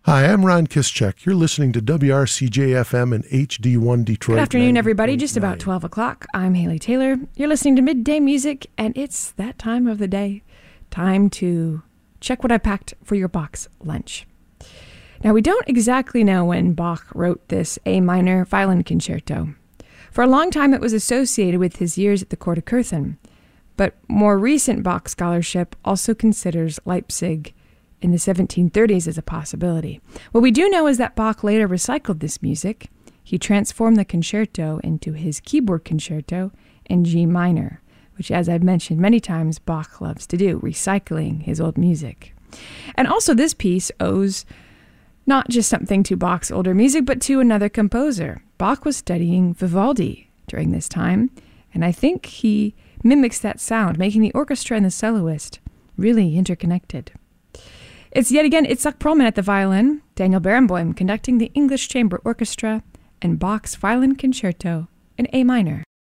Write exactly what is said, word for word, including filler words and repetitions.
Hi, I'm Ron Kischek. You're listening to W R C J F M and H D one Detroit. Good afternoon, everybody. Just about twelve o'clock. I'm Haley Taylor. You're listening to Midday Music, and it's that time of the day. Time to check what I packed for your Bach's lunch. Now, we don't exactly know when Bach wrote this A minor violin concerto. For a long time, it was associated with his years at the court of Cöthen, but more recent Bach scholarship also considers Leipzig in the seventeen thirties as a possibility. What we do know is that Bach later recycled this music. He transformed the concerto into his keyboard concerto in G minor, which, as I've mentioned many times, Bach loves to do, recycling his old music. And also this piece owes not just something to Bach's older music, but to another composer. Bach was studying Vivaldi during this time, and I think he mimics that sound, making the orchestra and the soloist really interconnected. It's yet again Itzhak Perlman at the violin, Daniel Barenboim conducting the English Chamber Orchestra, and Bach's Violin Concerto in A minor.